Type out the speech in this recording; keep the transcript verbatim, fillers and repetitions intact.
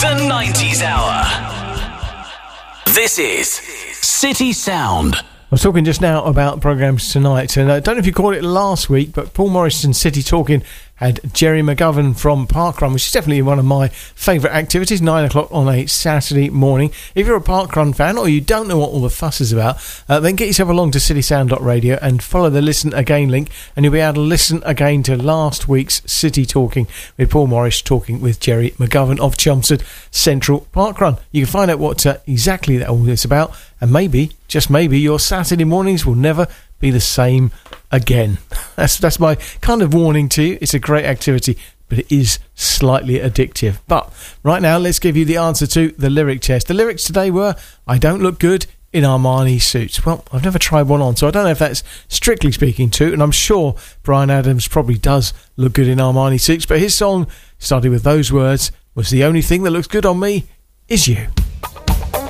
The nineties Hour. This is City Sound. I was talking just now about programmes tonight, and I don't know if you caught it last week, but Paul Morrison's City Talking had Jerry McGovern from Parkrun, which is definitely one of my favourite activities, nine o'clock on a Saturday morning. If you're a Parkrun fan or you don't know what all the fuss is about, uh, then get yourself along to city sound dot radio and follow the Listen Again link, and you'll be able to listen again to last week's City Talking with Paul Morris talking with Jerry McGovern of Chelmsford Central Parkrun. You can find out what uh, exactly that all is about, and maybe, just maybe, your Saturday mornings will never be the same again. That's that's my kind of warning to you. It's a great activity, but it is slightly addictive. But right now, let's give you the answer to the lyric test. The lyrics today were, I don't look good in Armani suits. Well, I've never tried one on, so I don't know if that's strictly speaking to, and I'm sure Bryan Adams probably does look good in Armani suits, but his song started with those words, was the only thing that looks good on me is you.